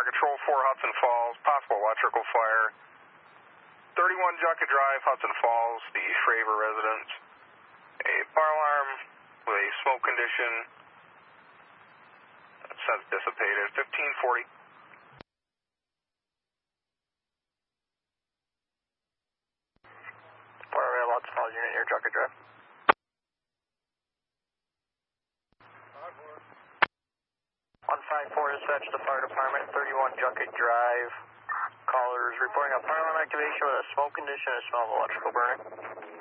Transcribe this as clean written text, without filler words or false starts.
Control 4, Hudson Falls, possible electrical fire. 31 Junkett Drive, Hudson Falls, the Shraver residence. A fire alarm with a smoke condition. Since dissipated. 1540. Fire rail, Hudson Falls unit here, Junkett Drive. 154 dispatch to fire department, 31 Junkett Drive. Callers reporting a fire alarm activation with a smoke condition and smell of electrical burning.